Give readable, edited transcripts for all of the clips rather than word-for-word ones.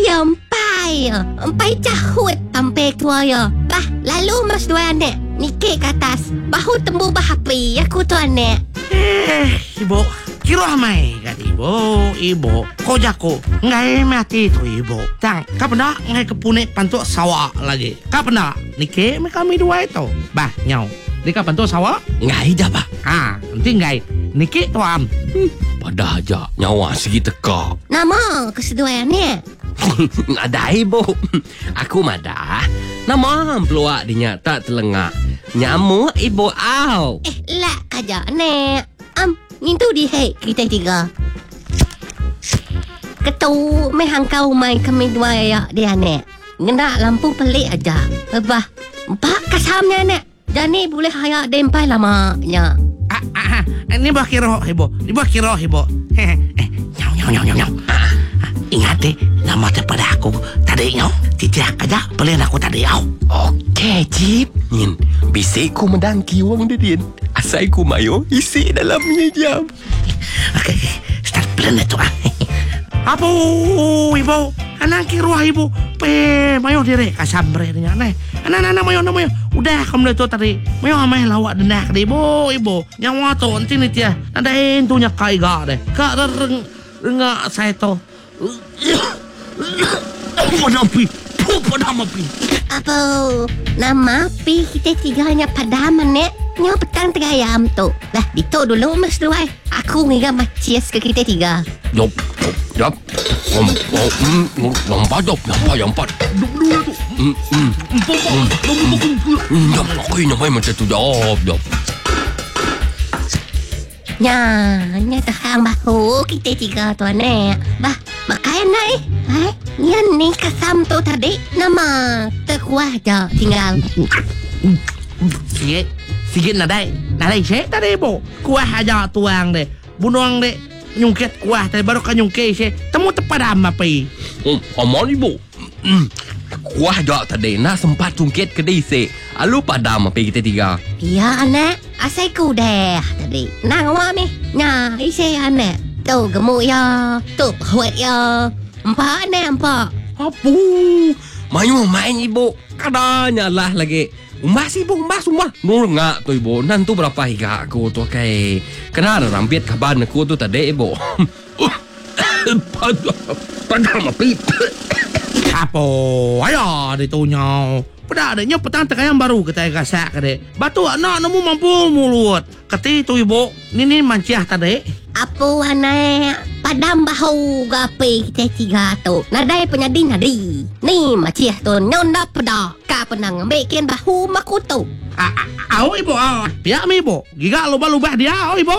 Empai cahut sampai tua ya. Bah, lalu mas dua anak nikik ke atas. Bahu tembu bahapi aku tu anak. Ibu, kira mai kat ibu ko jako ngai mati tu ibu. Tang, kau pernah ngai kepunek pantuk sawak lagi. Kau pernah nikik me kami dua itu. Bah, nyau. Di kau pantuk sawak? Ngai dah bah. Nanti ngai nikik tuam. Pada aja nyawa segi teka. Nama kesedua anak. Ada ibu. Aku madah. Nama peluak dinya tak telengak. Nyamuk ibu au. Lah kaja anak. Itu di hei kita tiga. Ketu mehang kau mai kami dua ya dia anak. Ngena lampu pelik aja. Bah, pak kasamnya anak. Jadi boleh hayak dempai lamanya. Ini bah kira ibu. Nyau. Ingat deh, nama pada aku tadi nyau. Tidak aja pelian aku tadi au. Okey, Cip. Nin, bisikku mendangki wang dia. Asaiku mayo isi dalamnya jam. Okey, start plan itu Apa ibu? Anak kira ibu. Mayo dire kasambre nya neh. Anak mayo. Udah kamu itu tadi. Mayo amai lawak denak deh ibu. Nyawa tu nanti nih dia. Ada entunya kaiga deh. Kak renga saya tu. Padam api. Apa? Nama api kita tiganya padam anak. Nyo petang tengah ayam tu. Lah, dito dulu mas dua. Aku ngiga macias ke kita tiga. Jop. Nampak. Aku nampak macam tu jop. Nya tahang bahu kita tiga tu anak. Bah, makain naik. Yan ni kasam tu tadi. Nama terkuah je tinggal. Sikit nadai cek tadi ibu. Kuah aja tuang deh. Bunuang deh. Nyungkit kuah tadi baru kan nyungkit cek. Temu tepadam api. Aman ibu. Kuah jauh tadi nak sempat cungkit ke disi. Alu padam api kita tiga. Ya anak. Asaiku deh tadi. Nang wami. Nya isi anak. Tu gemuk ya. Tu perut ya. Empat anak. Apa? Mayu main ibu. Kadanya lah lagi. Umbas ibu. Nurngak tu ibu. Nantu berapa higa aku tu kai. Kena ada rampit kaban aku tu tadi ibu. Padam api. Apa? Ayah ditunya. Pada adanya petang tengah yang baru kita gasak kade. Batu anak namu mampu mulut. Kati tu ibu. Ini manciah tadi. Apa anak? Padam bahu gape kita tiga tu. Nadai penyadi nadi. Ni maciah tu nyonda pada. Ka penang bikin bahu makutu. Au ibu. Biar mi ibu. Giga lubah-lubah dia au ibu.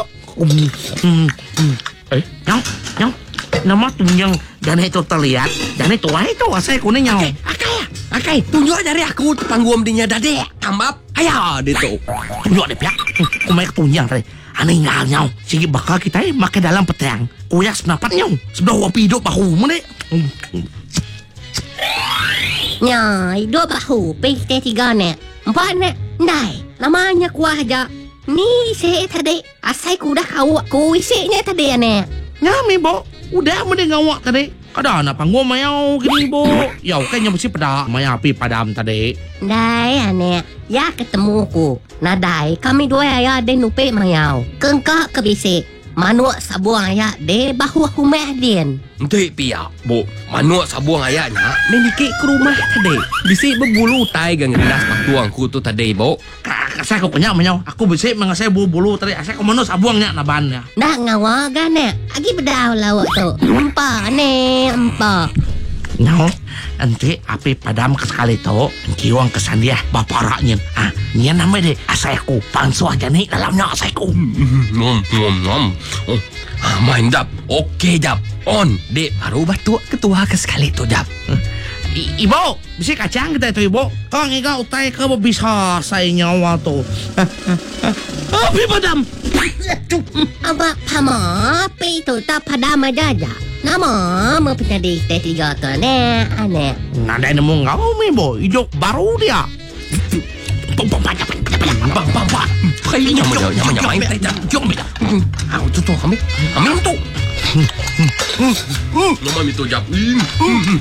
Nyong. Nama tunjang jangan itu terlihat. Jangan itu itu asal kuning nyong. Akai, tunjuk dari aku panggung dinya dade. Tambap. Ayah dia tu. Tunjuk deh pihak. Kumaik tunjang tadi. Aneh ngal nyong. Sige bakal kita makan dalam petang. Kuyak senapat nyong. Sebelah wapi hidup bahu mana? Nya, dua bahu kita tiga nek. Empat nek. Ndai, namanya kuah aja. Ni isi tadi. Asai kudah kawak ku isinya tadi nek. Nyami bo. Udah mending ngawak tadi. Kada nak panggung mayau gini bo. Yau kan yang mesti pada maya api padam tadi. Dai anek, ya ketemu ku. Nadai kami dua ya de nupe mayau. Kengkak kebisi. Manuk sabuang ya de bahu humeh din. Nanti pia, bu. Manuk sabuang ayahnya menikik ke rumah tadi. Bisi berbulu tai gang rendas paktuangku tu tadi, bu. Saya kau punya mayau. Aku bisa mengasai bulu tadi. Saya kau manuk sabuangnya nabannya. Dah ngawa nek. Agi bedau lawak tu. Empa. Nyau, nanti api padam sekali tu. Kiwang kesan dia baparaknya. Nian nama dia asaiku. Pansu aja nih dalamnya asaiku. Main dap. Okey dap. On. Dek baru batu ketua ke sekali tu dap. Ibu, bisa kacang kita itu ibu. Kau ngigau utai ke bisa saya nyawa tu. Api padam. Abak pama api tu tak padam aja. Nama mempunyai tiga tu nek anek. Nada nemu ngau ibu. Hidup baru dia. Bang. Kayaknya main tai dah. Jom beda. Tu kami tu. Nama itu jap.